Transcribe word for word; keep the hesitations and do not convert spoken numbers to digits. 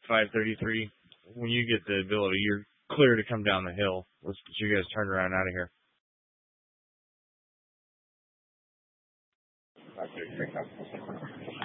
five thirty-three. When you get the ability, you're clear to come down the hill. Let's get you guys turned around out of here. five thirty-three.